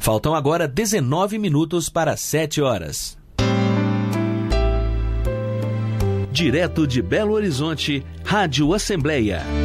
Faltam agora 19 minutos para 7 horas. Direto de Belo Horizonte, Rádio Assembleia.